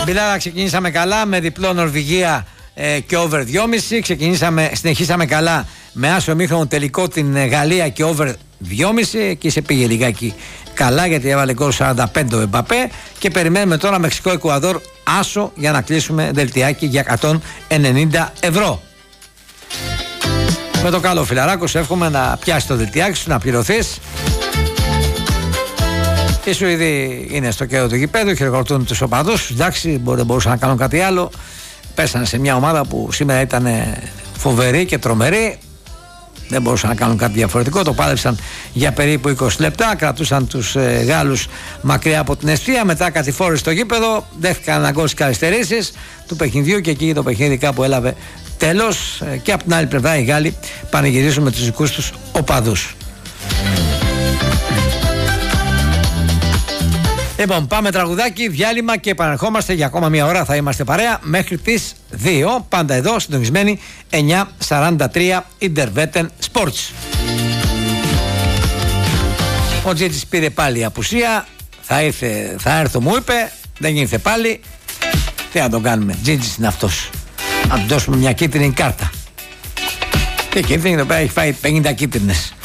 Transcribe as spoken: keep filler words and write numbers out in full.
Μπιλάρα, ξεκινήσαμε καλά με διπλό Νορβηγία ε, και over δυόμισι. Ξεκινήσαμε, συνεχίσαμε καλά με άσο ημίχρονο τελικό την Γαλλία και over δυόμισι. Εκεί σε πήγε λιγάκι καλά γιατί έβαλε γκολ σαράντα πέντε ο Εμπαπέ. Και περιμένουμε τώρα Μεξικό-Εκουαδόρ άσο για να κλείσουμε δελτιάκι για εκατόν ενενήντα ευρώ. Με το καλό φιλαράκο σου εύχομαι να πιάσει το δελτιάκι σου, να πληρωθείς. Οι Σουηδοί είναι στο κέντρο του γηπέδου, χειροκροτούν τους οπαδούς. Εντάξει, δεν μπορούσαν να κάνουν κάτι άλλο. Πέσανε σε μια ομάδα που σήμερα ήταν φοβερή και τρομερή. Δεν μπορούσαν να κάνουν κάτι διαφορετικό. Το πάλεψαν για περίπου είκοσι λεπτά. Κρατούσαν τους ε, Γάλλους μακριά από την αιστεία. Μετά κατηφόρησε στο γήπεδο. Δέχτηκαν ένα γκολ στις καθυστερήσεις του παιχνιδιού και εκεί το παιχνίδι κάπου έλαβε τέλος. Ε, και από την άλλη πλευρά οι Γάλλοι πανηγυρίζουν με τους δικούς τους οπαδούς. Λοιπόν, πάμε τραγουδάκι, διάλειμμα και επαναρχόμαστε για ακόμα μία ώρα. Θα είμαστε παρέα μέχρι τις δύο. Πάντα εδώ, συντονισμένοι εννιά σαράντα τρία Interveten Sports. Ο Τζίτζης πήρε πάλι απουσία. Θα, ήρθε, θα έρθω, μου είπε. Δεν ήρθε πάλι. Τι να τον κάνουμε, Τζίτζης είναι αυτός. Να του δώσουμε μια κίτρινη κάρτα. Και κίτρινη εδώ πέρα έχει φάει πενήντα κίτρινες.